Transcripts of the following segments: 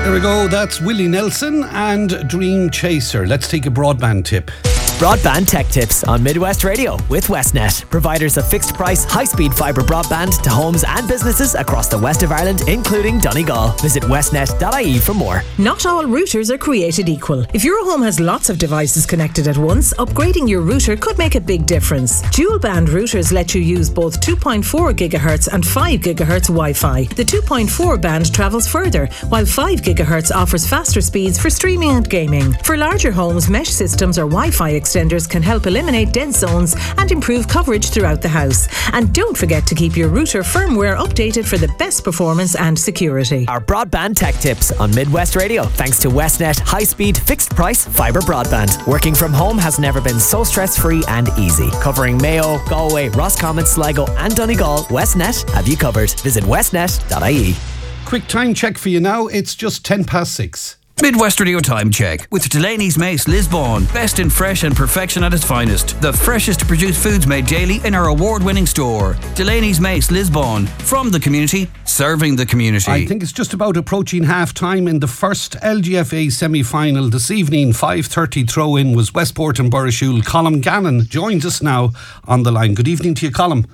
There we go, that's Willie Nelson and Dream Chaser. Let's take a broadband tip. Broadband Tech Tips on Midwest Radio with Westnet, providers of fixed price, high-speed fibre broadband to homes and businesses across the west of Ireland, including Donegal. Visit westnet.ie for more. Not all routers are created equal. If your home has lots of devices connected at once, upgrading your router could make a big difference. Dual band routers let you use both 2.4 GHz and 5 GHz Wi-Fi. The 2.4 band travels further, while 5 GHz offers faster speeds for streaming and gaming. For larger homes, mesh systems or Wi-Fi extenders can help eliminate dead zones and improve coverage throughout the house. And don't forget to keep your router firmware updated for the best performance and security. Our Broadband Tech Tips on Midwest Radio, thanks to Westnet high-speed, fixed-price fibre broadband. Working from home has never been so stress-free and easy. Covering Mayo, Galway, Roscommon, Sligo and Donegal, Westnet have you covered. Visit westnet.ie. Quick time check for you now. It's just 6:10. Midwest Radio Time Check with Delaney's Mace Lisbon. Best in fresh and perfection at its finest. The freshest produced foods made daily in our award-winning store. Delaney's Mace Lisbon. From the community, serving the community. I think it's just about approaching half-time in the first LGFA semi-final this evening. 5:30 throw-in was Westport and Burrishoole. Colm Gannon joins us now on the line. Good evening to you, Colm.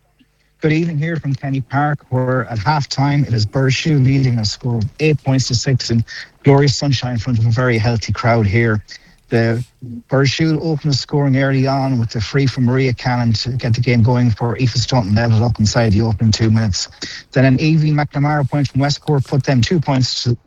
Good evening here from Kenny Park, where at half-time it is Burrishoole leading a score of 8-6 in glorious sunshine in front of a very healthy crowd here. The Burrishoole opened the scoring early on with the free from Maria Cannon to get the game going for Aoife Staunton level up inside the opening 2 minutes. Then an Evie McNamara point from Westport put them 2 points to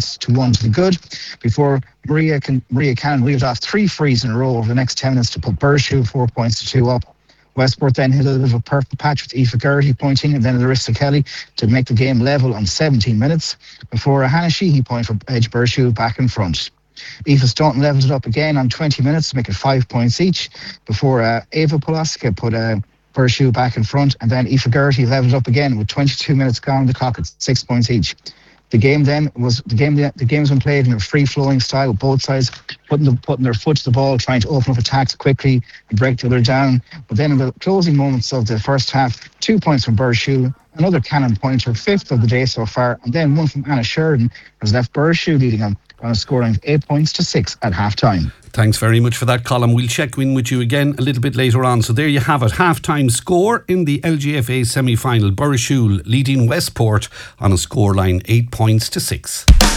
1 to the good before Maria Cannon reeled off 3 frees in a row over the next 10 minutes to put Burrishoole 4 points to 2 up. Westport then hit a little purple patch with Aoife Geraghty pointing and then Larissa Kelly to make the game level on 17 minutes before a Hannah Sheehy point for Edge Burrishoole back in front. Aoife Staunton levels it up again on 20 minutes to make it 5 points each before Ava Polaska put Burrishoole back in front, and then Aoife Geraghty levels up again with 22 minutes gone on the clock at 6 points each. The game was been played in a free-flowing style with both sides putting their foot to the ball, trying to open up attacks quickly and break the other down. But then in the closing moments of the first half, 2 points from Burrishoole, another Cannon pointer, 5th of the day so far, and then one from Anna Sheridan has left Burrishoole leading on a scoreline of 8-6 at half-time. Thanks very much for that, Colm. We'll check in with you again a little bit later on. So there you have it. Half-time score in the LGFA semi-final. Burrishoole leading Westport on a scoreline 8-6.